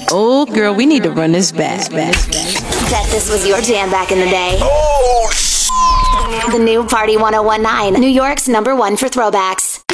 Oh, girl, we need to run this back. Bet this was your jam back in the day. The new Party 1019, New York's #1 for throwbacks.